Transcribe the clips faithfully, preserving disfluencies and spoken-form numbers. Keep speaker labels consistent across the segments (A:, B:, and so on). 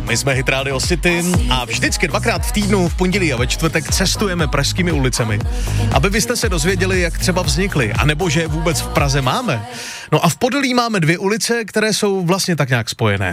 A: My jsme Hit Radio City a vždycky dvakrát v týdnu, v pondělí a ve čtvrtek cestujeme pražskými ulicemi, aby vy jste se dozvěděli, jak třeba vznikly, anebo že je vůbec v Praze máme. No a v Podolí máme dvě ulice, které jsou vlastně tak nějak spojené.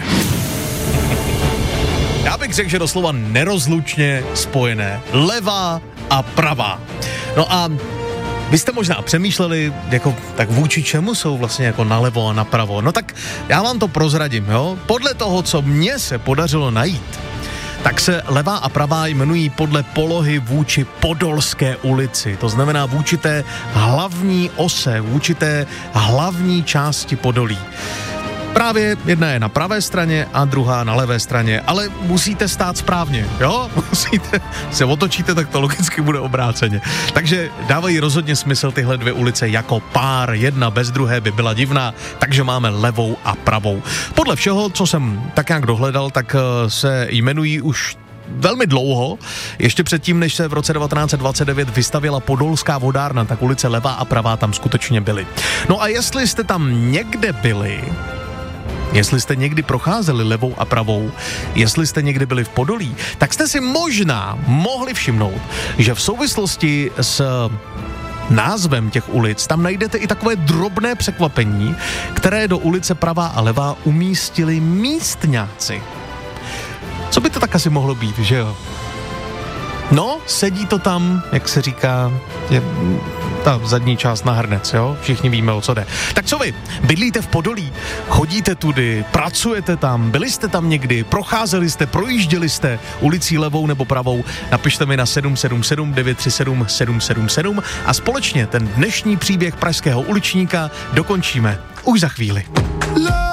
A: Já bych řekl, že doslova nerozlučně spojené. Levá a pravá. No a vy jste možná přemýšleli, jako, tak vůči čemu jsou vlastně jako nalevo a napravo. No tak já vám to prozradím, jo. Podle toho, co mně se podařilo najít, tak se levá a pravá jmenují podle polohy vůči Podolské ulici. To znamená vůči té hlavní ose, vůči té hlavní části Podolí. Právě jedna je na pravé straně a druhá na levé straně, ale musíte stát správně, jo? Musíte, se otočíte, tak to logicky bude obráceně. Takže dávají rozhodně smysl tyhle dvě ulice jako pár, jedna bez druhé by byla divná, takže máme levou a pravou. Podle všeho, co jsem tak nějak dohledal, tak se jmenují už velmi dlouho, ještě předtím, než se v roce devatenáct set dvacet devět vystavěla Podolská vodárna, tak ulice levá a pravá tam skutečně byly. No a jestli jste tam někde byli, jestli jste někdy procházeli levou a pravou, jestli jste někdy byli v Podolí, tak jste si možná mohli všimnout, že v souvislosti s názvem těch ulic tam najdete i takové drobné překvapení, které do ulice pravá a levá umístili místňáci. Co by to tak asi mohlo být, že jo? No, sedí to tam, jak se říká, je ta zadní část na hrnec, jo? Všichni víme, o co jde. Tak co vy? Bydlíte v Podolí? Chodíte tudy? Pracujete tam? Byli jste tam někdy? Procházeli jste? Projížděli jste ulicí levou nebo pravou? Napište mi na sedm sedm sedm devět tři sedm sedm sedm sedm a společně ten dnešní příběh pražského uličníka dokončíme už za chvíli.